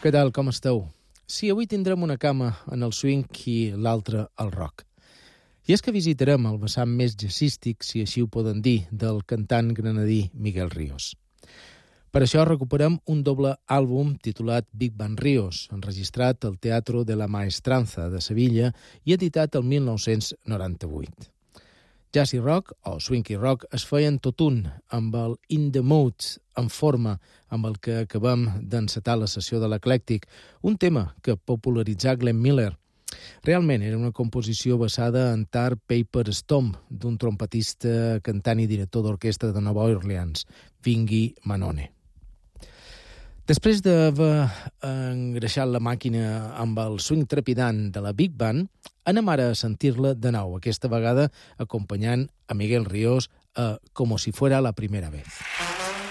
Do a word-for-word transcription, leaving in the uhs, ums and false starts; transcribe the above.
Què tal, com esteu? Sí, avui tindrem una cama en el swing i l'altra al rock. I és que visitarem el vessant més jazzístic, si així ho poden dir, del cantant granadí Miguel Ríos. Per això recuperem un doble àlbum titulat Big Band Ríos, enregistrat al Teatro de la Maestranza de Sevilla i editat el mil nou-cents noranta-vuit. Jazz i rock, o swing i rock, es feien tot un, amb el In the Mood, en forma, amb el que acabem d'encetar la sessió de l'Eclèctic, un tema que popularitzà Glenn Miller. Realment era una composició basada en Tar Paper Stomp, d'un trompetista, cantant i director d'orquestra de Nova Orleans, Vingy Manone. Després d'haver engreixat la màquina amb el swing trepidant de la Big Band, anem ara a sentir-la de nou, aquesta vegada acompanyant a Miguel Ríos a Como si fuera la primera vez.